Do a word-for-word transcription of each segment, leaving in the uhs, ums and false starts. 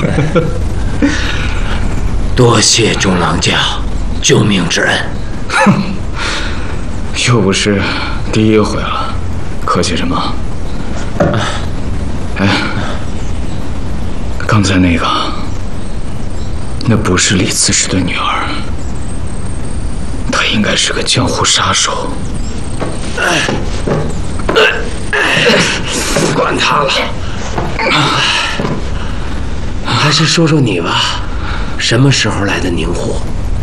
多谢中郎将救命之恩。 哼，又不是第一回了，客气什么？哎，刚才那个，那不是李刺史的女儿，她应该是个江湖杀手。 哎，管他了，还是说说你吧，什么时候来的宁湖？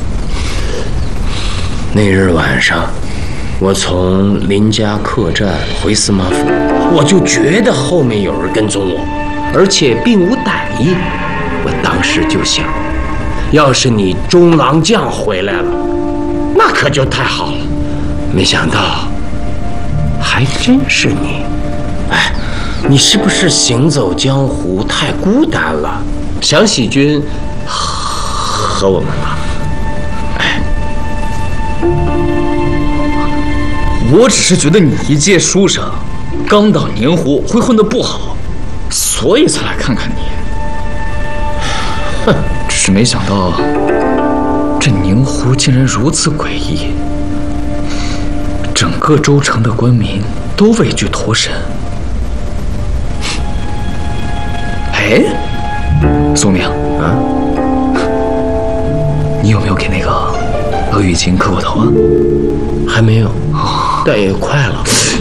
那日晚上，我从林家客栈回司马府，我就觉得后面有人跟踪我，而且并无歹意。我当时就想，要是你中郎将回来了，那可就太好了。没想到，还真是你。哎，你是不是行走江湖太孤单了，想喜君和我们吧？哎， 我只是觉得你一介书生，刚到宁湖会混得不好，所以才来看看你。哼，只是没想到，这宁湖竟然如此诡异，整个州城的官民都畏惧驼神。哎，苏明啊，你有没有给那个阿玉琴磕过头啊？ 还没有，但也快了。